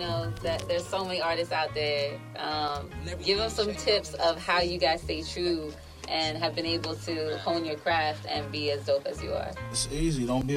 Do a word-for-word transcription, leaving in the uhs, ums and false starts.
know that there's so many artists out there. Um, give them some tips of how you guys stay true and have been able to hone your craft and be as dope as you are. It's easy. Don't be